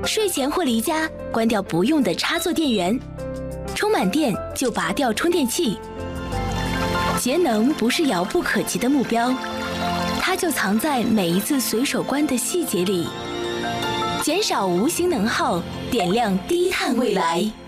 睡前或离家关掉不用的插座电源，充满电就拔掉充电器。节能不是遥不可及的目标，它就藏在每一次随手关的细节里。减少无形能耗，点亮低碳未来。